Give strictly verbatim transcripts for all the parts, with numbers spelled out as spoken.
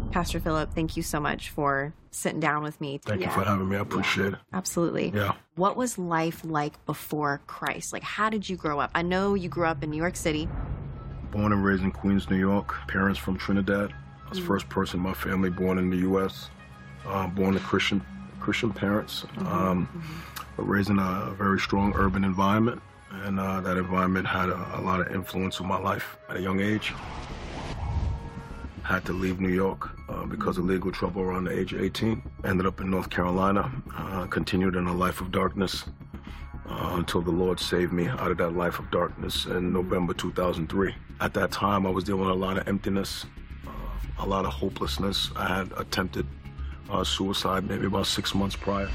Pastor Philip, thank you so much for sitting down with me. Thank yeah. you for having me. I appreciate yeah. it. Absolutely. Yeah. What was life like before Christ? Like, how did you grow up? I know you grew up in New York City. Born and raised in Queens, New York. Parents from Trinidad. I was the mm-hmm. first person in my family born in the U S Uh, born to Christian Christian parents. Mm-hmm. Um, mm-hmm. But raised in a very strong urban environment. And uh, that environment had a, a lot of influence on my life at a young age. Had to leave New York uh, because of legal trouble around the age of eighteen. Ended up in North Carolina, uh, continued in a life of darkness uh, until the Lord saved me out of that life of darkness in November two thousand three. At that time, I was dealing with a lot of emptiness, uh, a lot of hopelessness. I had attempted uh, suicide maybe about six months prior.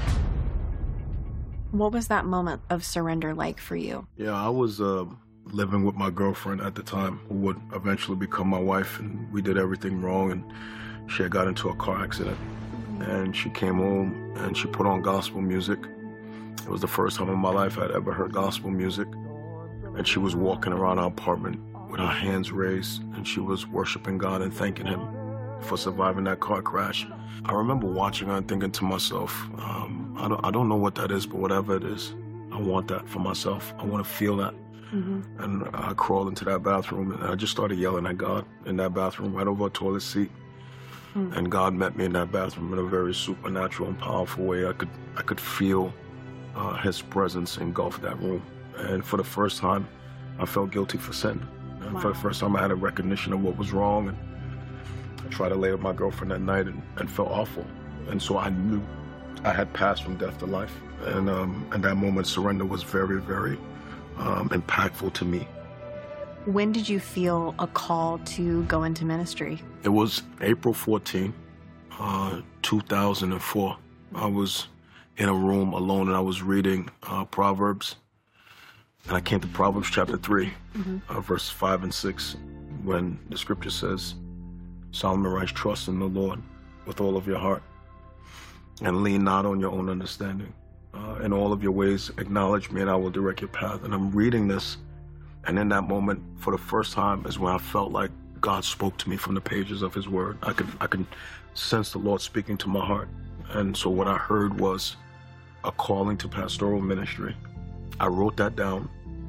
What was that moment of surrender like for you? Yeah, I was uh, living with my girlfriend at the time, who would eventually become my wife, and we did everything wrong, and she had got into a car accident. And she came home and she put on gospel music. It was the first time in my life I'd ever heard gospel music. And she was walking around our apartment with her hands raised, and she was worshiping God and thanking him for surviving that car crash. I remember watching her and thinking to myself, um, I, don't, I don't know what that is, but whatever it is, I want that for myself. I want to feel that. Mm-hmm. And I crawled into that bathroom and I just started yelling at God in that bathroom, right over a toilet seat. Mm-hmm. And God met me in that bathroom in a very supernatural and powerful way. I could, I could feel uh, his presence engulf that room. And for the first time, I felt guilty for sin. And wow. For the first time, I had a recognition of what was wrong. And I tried to lay with my girlfriend that night and, and felt awful. And so I knew I had passed from death to life. And, um, and that moment, surrender was very, very Um, impactful to me. When did you feel a call to go into ministry? It was April fourteenth, uh, two thousand four. I was in a room alone and I was reading uh, Proverbs. And I came to Proverbs chapter three, mm-hmm. uh, verse five and six, when the scripture says, Solomon writes, trust in the Lord with all of your heart and lean not on your own understanding. Uh, in all of your ways, acknowledge me and I will direct your path. And I'm reading this, and in that moment, for the first time, is when I felt like God spoke to me from the pages of his word. I could, I could sense the Lord speaking to my heart. And so what I heard was a calling to pastoral ministry. I wrote that down.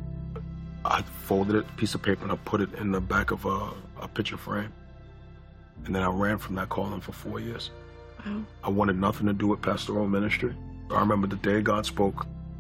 I folded it, a piece of paper, and I put it in the back of a, a picture frame. And then I ran from that calling for four years. Wow. I wanted nothing to do with pastoral ministry. I remember the day God spoke,